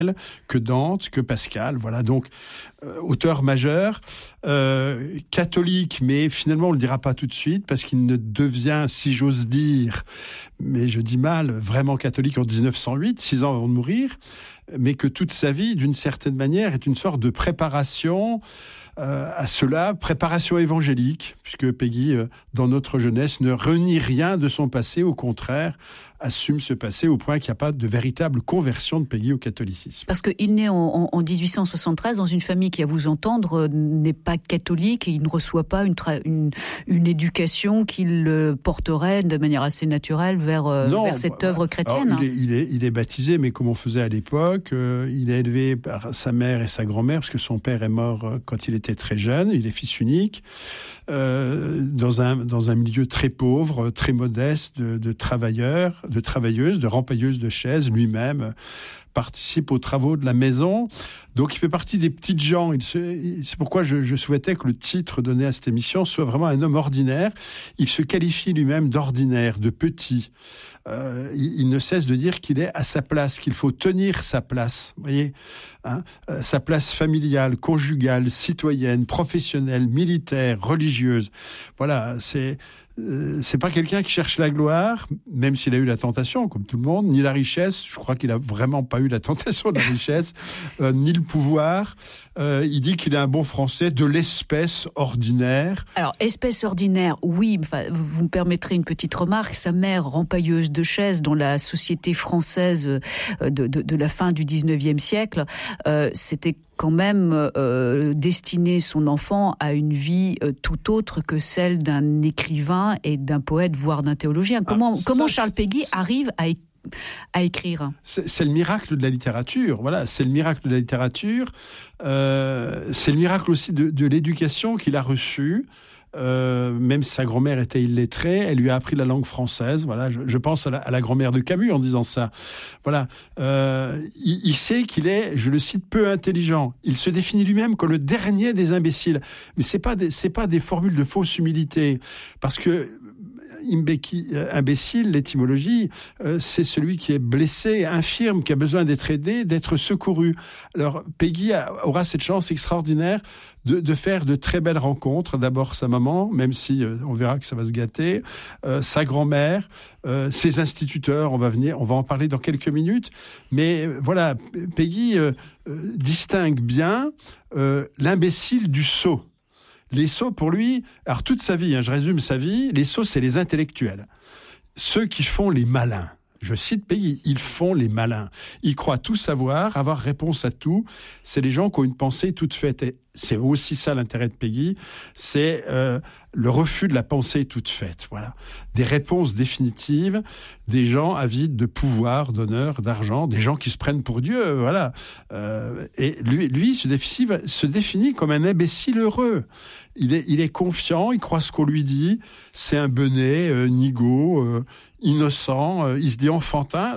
que Dante, que Pascal. Voilà, donc auteur majeur, catholique, mais finalement on le dira pas tout de suite parce qu'il ne devient, si j'ose dire, mais je dis mal, vraiment catholique en 1908, 6 ans avant de mourir, mais que toute sa vie, d'une certaine manière, est une sorte de préparation à cela, préparation évangélique, puisque Péguy, dans notre jeunesse, ne renie rien de son passé, au contraire, assume ce passé au point qu'il n'y a pas de véritable conversion de Péguy au catholicisme. Parce qu'il naît en 1873 dans une famille qui, à vous entendre, n'est pas catholique et il ne reçoit pas une éducation qui le porterait de manière assez naturelle vers cette œuvre chrétienne. Alors, il est baptisé, mais comme on faisait à l'époque, il est élevé par sa mère et sa grand-mère, parce que son père est mort quand il était très jeune, il est fils unique, dans un milieu très pauvre, très modeste, de travailleurs, de travailleuses, de rempailleuses de chaises. Lui-même participe aux travaux de la maison. Donc il fait partie des petites gens. C'est pourquoi je souhaitais que le titre donné à cette émission soit vraiment un homme ordinaire. Il se qualifie lui-même d'ordinaire, de petit. Il ne cesse de dire qu'il est à sa place, qu'il faut tenir sa place. Vous voyez, sa place familiale, conjugale, citoyenne, professionnelle, militaire, religieuse. Voilà, c'est pas quelqu'un qui cherche la gloire, même s'il a eu la tentation, comme tout le monde, ni la richesse. Je crois qu'il a vraiment pas eu la tentation de la richesse, ni le pouvoir. Il dit qu'il est un bon Français, de l'espèce ordinaire. Alors, espèce ordinaire, oui. Enfin, vous me permettrez une petite remarque. Sa mère, rempailleuse de chaises dans la société française de la fin du 19e siècle, c'était quand même destiner son enfant à une vie tout autre que celle d'un écrivain et d'un poète, voire d'un théologien. Comment Charles Péguy arrive à écrire? C'est le miracle de la littérature. Voilà, c'est le miracle de la littérature. C'est le miracle aussi de l'éducation qu'il a reçue. Même si sa grand-mère était illettrée, elle lui a appris la langue française. Voilà, je pense à la grand-mère de Camus en disant ça. Voilà, il sait qu'il est, je le cite, peu intelligent. Il se définit lui-même comme le dernier des imbéciles. Mais c'est pas des formules de fausse humilité, parce que imbécile, l'étymologie, c'est celui qui est blessé, infirme, qui a besoin d'être aidé, d'être secouru. Alors, Péguy aura cette chance extraordinaire de faire de très belles rencontres. D'abord sa maman, même si on verra que ça va se gâter, sa grand-mère, ses instituteurs, on va en parler dans quelques minutes. Mais voilà, Péguy distingue bien l'imbécile du sot. Les sots, pour lui, alors toute sa vie, je résume sa vie, les sots, c'est les intellectuels. Ceux qui font les malins. Je cite Péguy, ils font les malins. Ils croient tout savoir, avoir réponse à tout. C'est les gens qui ont une pensée toute faite. Et c'est aussi ça l'intérêt de Péguy, c'est le refus de la pensée toute faite. Voilà, des réponses définitives, des gens avides de pouvoir, d'honneur, d'argent, des gens qui se prennent pour Dieu. Voilà, et lui se définit comme un imbécile heureux. Il est confiant, il croit ce qu'on lui dit. C'est un benet, nigaud, innocent. Il se dit enfantin.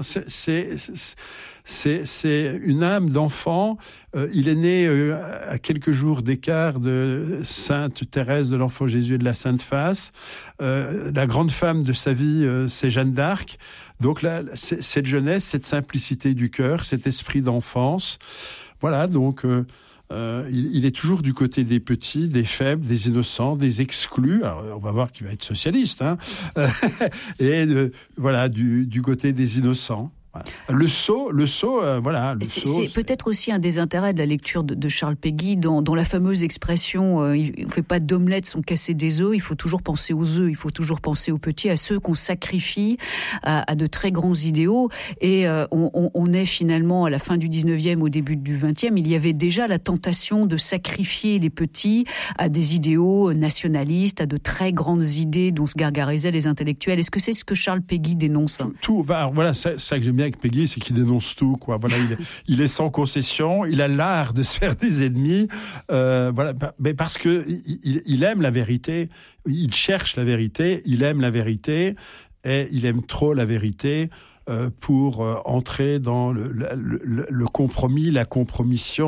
C'est une âme d'enfant. Il est né à quelques jours d'écart de Sainte Thérèse de l'Enfant Jésus et de la Sainte Face. La grande femme de sa vie, c'est Jeanne d'Arc. Donc là, cette jeunesse, cette simplicité du cœur, cet esprit d'enfance. Voilà, donc il est toujours du côté des petits, des faibles, des innocents, des exclus. Alors, on va voir qu'il va être socialiste, et voilà, du côté des innocents. Le sot, voilà. C'est peut-être aussi un des intérêts de la lecture de Charles Péguy, dans la fameuse expression il ne fait pas d'omelette sans casser des œufs, il faut toujours penser aux œufs, il faut toujours penser aux petits, à ceux qu'on sacrifie à de très grands idéaux. Et on est finalement à la fin du 19e, au début du 20e, il y avait déjà la tentation de sacrifier les petits à des idéaux nationalistes, à de très grandes idées dont se gargarisaient les intellectuels. Est-ce que c'est ce que Charles Péguy dénonce ? Tout. Voilà, c'est ça que j'aime bien avec Péguy, c'est qu'il dénonce tout, quoi. Voilà, il est sans concession, il a l'art de se faire des ennemis, voilà, mais parce que il aime la vérité, il cherche la vérité, il aime la vérité, et il aime trop la vérité pour entrer dans le compromis, la compromission,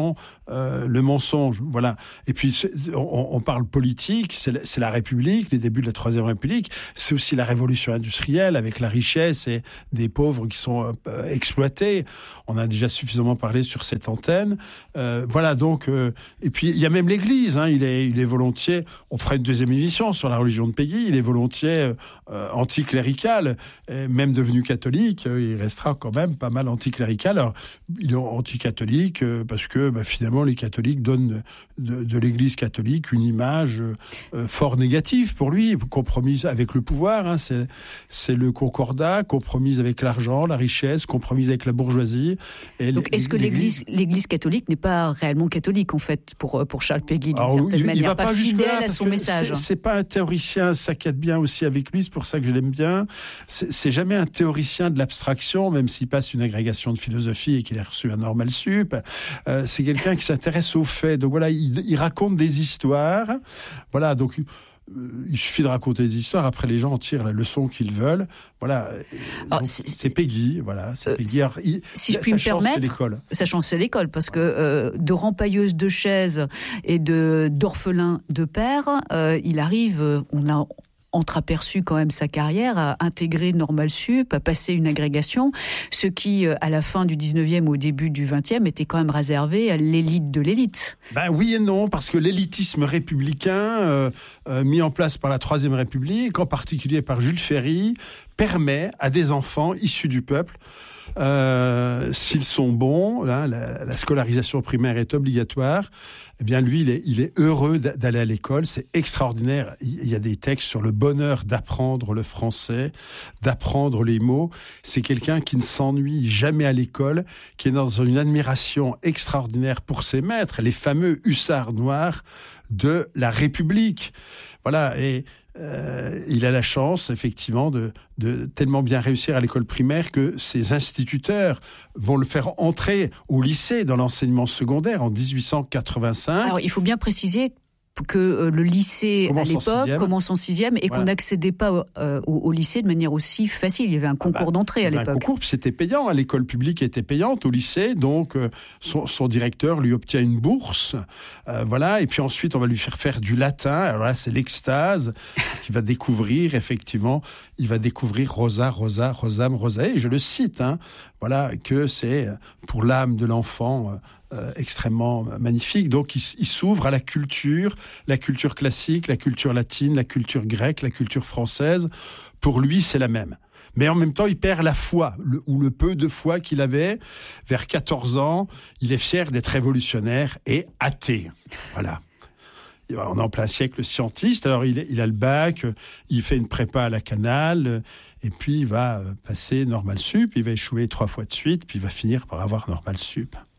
le mensonge. Voilà. Et puis, on parle politique, c'est la République, les débuts de la Troisième République. C'est aussi la révolution industrielle avec la richesse et des pauvres qui sont exploités. On a déjà suffisamment parlé sur cette antenne. Voilà, donc... et puis, il y a même l'Église. Il est volontiers... On fera une deuxième émission sur la religion de Péguy. Il est volontiers anticlérical, même devenu catholique. Il restera quand même pas mal anticlérical. Alors, il est anticatholique parce que finalement les catholiques donnent de l'Église catholique une image fort négative pour lui, compromise avec le pouvoir. C'est le concordat, compromise avec l'argent, la richesse, compromise avec la bourgeoisie. Et donc est-ce que l'Église catholique n'est pas réellement catholique en fait pour Charles Péguy d'une certaine manière, il va pas fidèle à son message? C'est pas un théoricien, ça cadre bien aussi avec lui, c'est pour ça que je l'aime bien. C'est jamais un théoricien de l'abstraction, même s'il passe une agrégation de philosophie et qu'il a reçu un normal sup. C'est quelqu'un qui s'intéresse aux faits. Donc voilà, il raconte des histoires. Voilà, donc il suffit de raconter des histoires. Après, les gens en tirent la leçon qu'ils veulent. Voilà. Alors, c'est Péguy. Voilà, c'est Péguy. Alors, si je puis me permettre, sa chance c'est l'école, parce que de rempailleuse de chaises et d'orphelin de père, il arrive. On a entreaperçu quand même sa carrière, à intégrer Normal Sup, à passer une agrégation, ce qui, à la fin du 19e, au début du 20e, était quand même réservé à l'élite de l'élite. Oui et non, parce que l'élitisme républicain, mis en place par la Troisième République, en particulier par Jules Ferry, permet à des enfants issus du peuple, s'ils sont bons, la scolarisation primaire est obligatoire, eh bien lui, il est heureux d'aller à l'école, c'est extraordinaire. Il y a des textes sur le bonheur d'apprendre le français, d'apprendre les mots. C'est quelqu'un qui ne s'ennuie jamais à l'école, qui est dans une admiration extraordinaire pour ses maîtres, les fameux hussards noirs de la République. Voilà, et il a la chance, effectivement, de tellement bien réussir à l'école primaire que ses instituteurs vont le faire entrer au lycée dans l'enseignement secondaire en 1885. Alors, il faut bien préciser que le lycée, à l'époque, commence en 6e et qu'on n'accédait pas au lycée de manière aussi facile. Il y avait un concours d'entrée à l'époque. Un concours, c'était payant. L'école publique était payante au lycée, donc son directeur lui obtient une bourse. Voilà, et puis ensuite, on va lui faire du latin. Alors là, c'est l'extase qu'il va découvrir, effectivement. Il va découvrir Rosa, Rosam, Rosae. Et je le cite, voilà, que c'est pour l'âme de l'enfant extrêmement magnifique. Donc, il s'ouvre à la culture classique, la culture latine, la culture grecque, la culture française. Pour lui, c'est la même. Mais en même temps, il perd la foi, ou le peu de foi qu'il avait. Vers 14 ans, il est fier d'être révolutionnaire et athée. Voilà. On est en plein siècle scientiste. Alors, il a le bac, il fait une prépa à la Canale, et puis il va passer Normal Sup, il va échouer 3 fois de suite, puis il va finir par avoir Normal Sup.